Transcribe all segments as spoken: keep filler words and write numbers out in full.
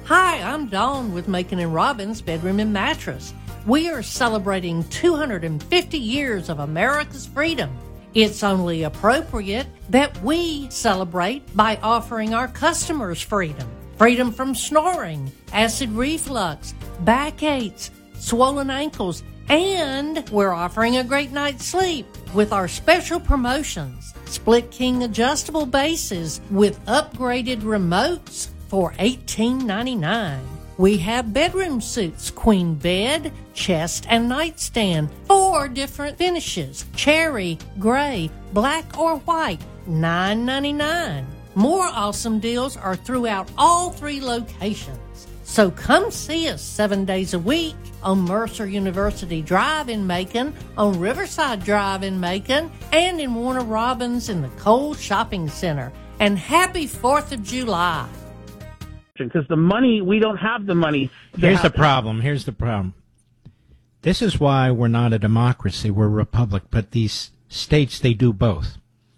Hi, I'm Dawn with Macon and Robbins Bedroom and Mattress. We are celebrating two hundred fifty years of America's freedom. It's only appropriate that we celebrate by offering our customers freedom. Freedom from snoring, acid reflux, backaches, swollen ankles, and we're offering a great night's sleep with our special promotions. Split King adjustable bases with upgraded remotes for eighteen ninety-nine. We have bedroom suits, queen bed, chest, and nightstand, four different finishes, cherry, gray, black, or white, nine ninety-nine. More awesome deals are throughout all three locations. So come see us seven days a week on Mercer University Drive in Macon, on Riverside Drive in Macon, and in Warner Robins in the Cole Shopping Center. And happy fourth of July. Because the money, we don't have the money. Here's the problem. Here's the problem. This is why we're not a democracy. We're a republic. But these states, they do both.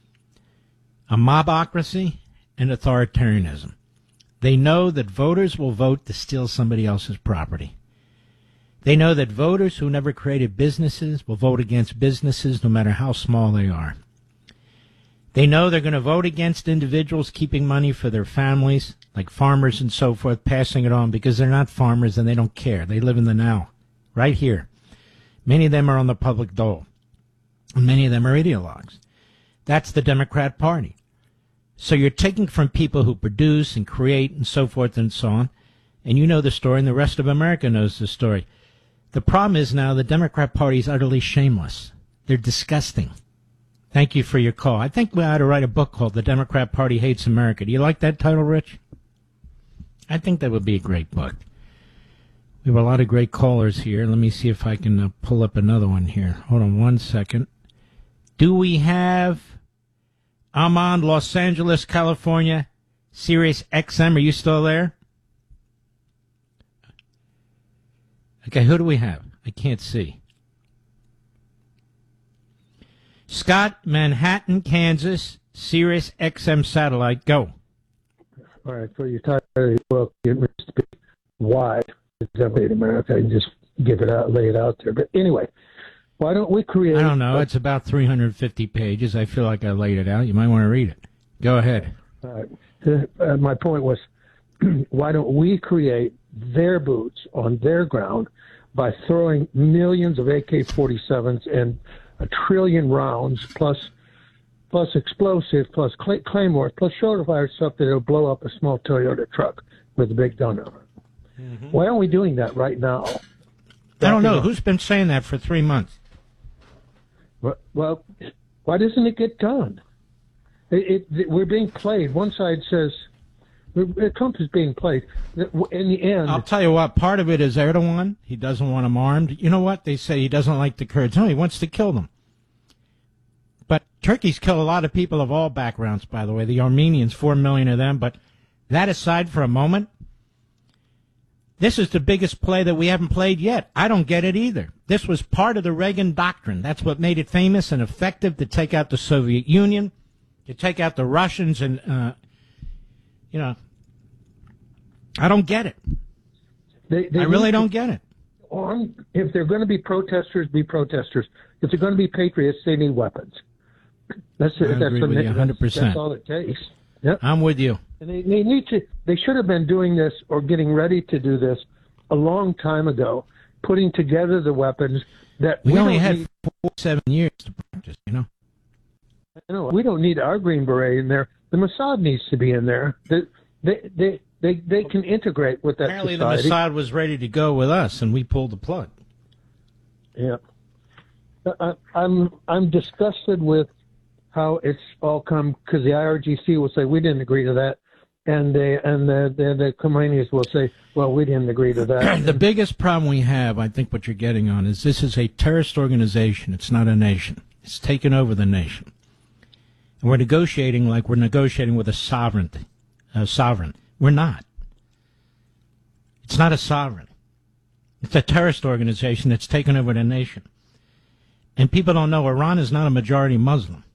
A mobocracy and authoritarianism. They know that voters will vote to steal somebody else's property. They know that voters who never created businesses will vote against businesses no matter how small they are. They know they're going to vote against individuals keeping money for their families, like farmers and so forth, passing it on because they're not farmers and they don't care. They live in the now, right here. Many of them are on the public dole. Many of them are ideologues. That's the Democrat Party. So you're taking from people who produce and create and so forth and so on, and you know the story, and the rest of America knows the story. The problem is now the Democrat Party is utterly shameless. They're disgusting. Thank you for your call. I think we ought to write a book called The Democrat Party Hates America. Do you like that title, Rich? I think that would be a great book. We have a lot of great callers here. Let me see if I can uh, pull up another one here. Hold on one second. Do we have Amon, Los Angeles, California, Sirius X M? Are you still there? Okay, who do we have? I can't see. Scott, Manhattan, Kansas, Sirius X M satellite. Go. All right, so you're tired of the book. It must be wide. It's everybody in America and just give it out, lay it out there. But anyway, why don't we create... I don't know. It's about three hundred fifty pages. I feel like I laid it out. You might want to read it. Go ahead. All right. Uh, my point was, why don't we create their boots on their ground by throwing millions of A K forty-sevens and a trillion rounds plus plus explosives plus cl- claymores plus shoulder fire stuff that'll blow up a small Toyota truck with a big gun on it. Mm-hmm. Why aren't we doing that right now? I don't know. Who's been saying that for three months? Well, well why doesn't it get done? It, it, we're being played. One side says Trump is being played. In the end, I'll tell you what. Part of it is Erdogan. He doesn't want them armed. You know what? They say he doesn't like the Kurds. No, he wants to kill them. But Turkey's killed a lot of people of all backgrounds, by the way. The Armenians, four million of them. But that aside for a moment, this is the biggest play that we haven't played yet. I don't get it either. This was part of the Reagan doctrine. That's what made it famous and effective to take out the Soviet Union, to take out the Russians, and, uh, you know, I don't get it. They, they I really don't get it. On, if they're going to be protesters, be protesters. If they're going to be patriots, they need weapons. That's I that's agree what with they, you one hundred percent. That's all it takes. Yep. I'm with you. And they, they need to. They should have been doing this or getting ready to do this a long time ago, putting together the weapons that we, we only don't had need, four, seven years to practice. You know. You know, we don't need our Green Beret in there. The Mossad needs to be in there. They they they they, they can integrate with that Apparently society. the Mossad was ready to go with us, and we pulled the plug. Yeah. I, I'm I'm disgusted with how it's all come, because the I R G C will say we didn't agree to that, and they and the the, the Khomeini's will say, well, we didn't agree to that. The biggest problem we have, I think, what you're getting on is this is a terrorist organization. It's not a nation. It's taken over the nation, and we're negotiating like we're negotiating with a sovereignty, a sovereign. We're not. It's not a sovereign. It's a terrorist organization that's taken over the nation. And people don't know Iran is not a majority Muslim.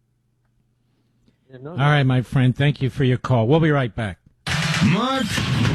Yeah, no, no. All right, my friend. Thank you for your call. We'll be right back. Mark